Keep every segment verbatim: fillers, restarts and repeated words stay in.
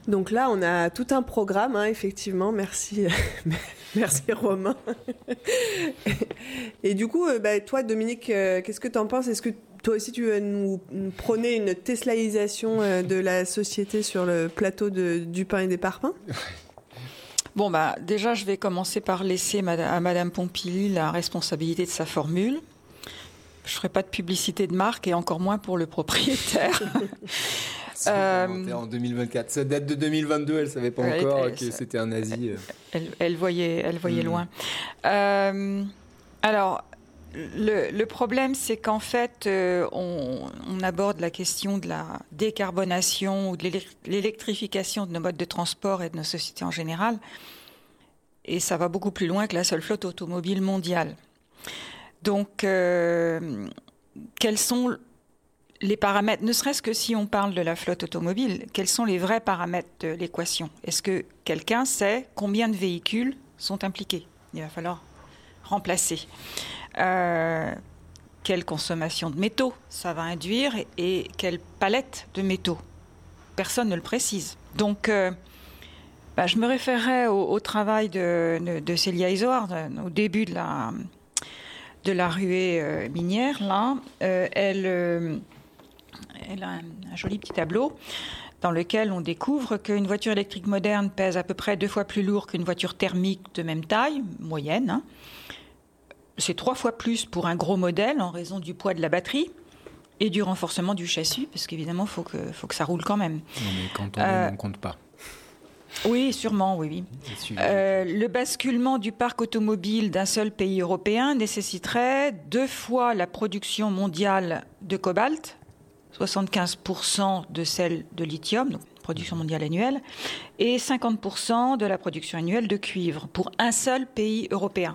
Donc là, on a tout un programme, hein, effectivement. Merci, merci Romain. Et du coup, bah, toi, Dominique, qu'est-ce que tu en penses ? Est-ce que toi aussi, tu veux nous prôner une teslaïsation de la société sur le plateau de, du pain et des parpaings ? Bon, bah, déjà, je vais commencer par laisser à Madame Pompili la responsabilité de sa formule. Je ne ferai pas de publicité de marque et encore moins pour le propriétaire. C'est euh, en deux mille vingt-quatre. Ça date de deux mille vingt-deux, elle ne savait pas elle, encore elle, que ça, c'était un nazi. Elle, elle voyait, elle voyait mmh. loin. Euh, alors, le, le problème, c'est qu'en fait, euh, on, on aborde la question de la décarbonation ou de l'électrification de nos modes de transport et de nos sociétés en général. Et ça va beaucoup plus loin que la seule flotte automobile mondiale. Donc, euh, quels sont les paramètres, ne serait-ce que si on parle de la flotte automobile, quels sont les vrais paramètres de l'équation ? Est-ce que quelqu'un sait combien de véhicules sont impliqués ? Il va falloir remplacer. Euh, quelle consommation de métaux ça va induire et, et quelle palette de métaux ? Personne ne le précise. Donc, euh, bah, je me référerai au, au travail de, de, de Célia Isoard au début de la... de la ruée euh, minière, là, euh, elle, euh, elle a un, un joli petit tableau dans lequel on découvre qu'une voiture électrique moderne pèse à peu près deux fois plus lourd qu'une voiture thermique de même taille, moyenne. Hein. C'est trois fois plus pour un gros modèle en raison du poids de la batterie et du renforcement du châssis, parce qu'évidemment, il faut que, faut que ça roule quand même. Non, mais quand on euh, ne compte pas. Oui, sûrement, oui. oui. Euh, le basculement du parc automobile d'un seul pays européen nécessiterait deux fois la production mondiale de cobalt, soixante-quinze pour cent de celle de lithium, donc production mondiale annuelle, et cinquante pour cent de la production annuelle de cuivre pour un seul pays européen.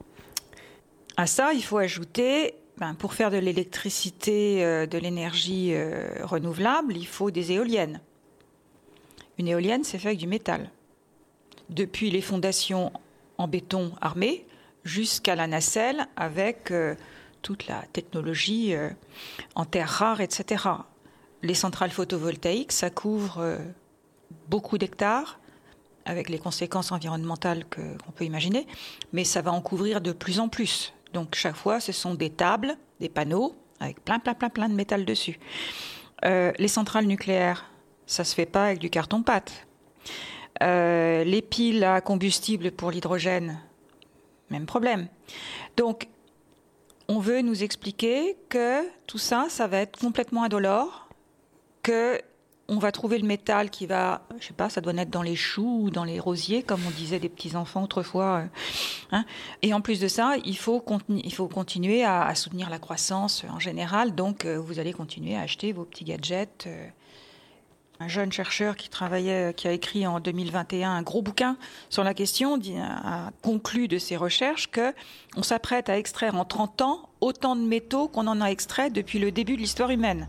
À ça, il faut ajouter, ben, pour faire de l'électricité, euh, de l'énergie euh, renouvelable, il faut des éoliennes. Une éolienne, c'est fait avec du métal. Depuis les fondations en béton armé jusqu'à la nacelle avec euh, toute la technologie euh, en terres rares, et cetera. Les centrales photovoltaïques, ça couvre euh, beaucoup d'hectares avec les conséquences environnementales que, qu'on peut imaginer, mais ça va en couvrir de plus en plus. Donc chaque fois, ce sont des tables, des panneaux avec plein, plein, plein, plein de métal dessus. Euh, les centrales nucléaires, ça ne se fait pas avec du carton-pâte. Euh, les piles à combustible pour l'hydrogène, même problème. Donc, on veut nous expliquer que tout ça, ça va être complètement indolore, qu'on va trouver le métal qui va, je ne sais pas, ça doit naître dans les choux ou dans les rosiers, comme on disait des petits-enfants autrefois. Hein. Et en plus de ça, il faut, continu- il faut continuer à, à soutenir la croissance en général. Donc, euh, vous allez continuer à acheter vos petits gadgets. Euh, Un jeune chercheur qui travaillait, qui a écrit en deux mille vingt et un un gros bouquin sur la question, a conclu de ses recherches qu'on s'apprête à extraire en trente ans autant de métaux qu'on en a extrait depuis le début de l'histoire humaine.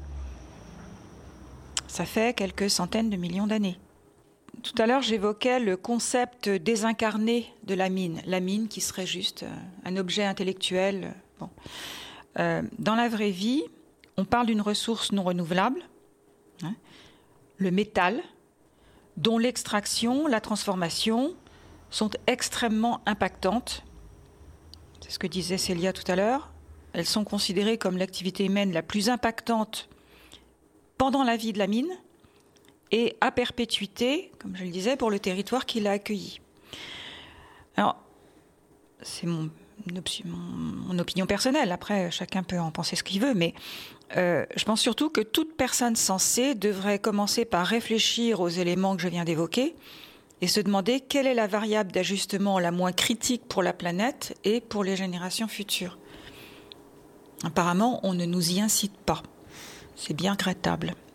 Ça fait quelques centaines de millions d'années. Tout à l'heure, j'évoquais le concept désincarné de la mine. La mine qui serait juste un objet intellectuel. Bon. Euh, dans la vraie vie, on parle d'une ressource non renouvelable, hein, le métal, dont l'extraction, la transformation sont extrêmement impactantes. C'est ce que disait Célia tout à l'heure. Elles sont considérées comme l'activité humaine la plus impactante pendant la vie de la mine et à perpétuité, comme je le disais, pour le territoire qui l'a accueilli. Alors, c'est mon, mon, mon opinion personnelle. Après, chacun peut en penser ce qu'il veut, mais Euh, je pense surtout que toute personne sensée devrait commencer par réfléchir aux éléments que je viens d'évoquer et se demander quelle est la variable d'ajustement la moins critique pour la planète et pour les générations futures. Apparemment, on ne nous y incite pas. C'est bien regrettable.